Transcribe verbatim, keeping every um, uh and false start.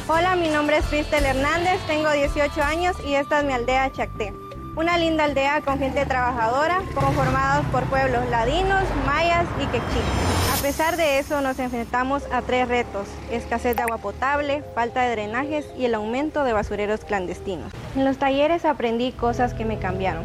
Hola, mi nombre es Cristel Hernández, tengo dieciocho años y esta es mi aldea Chacté. Una linda aldea con gente trabajadora, conformados por pueblos ladinos, mayas y quechíes. A pesar de eso, nos enfrentamos a tres retos: escasez de agua potable, falta de drenajes y el aumento de basureros clandestinos. En los talleres aprendí cosas que me cambiaron.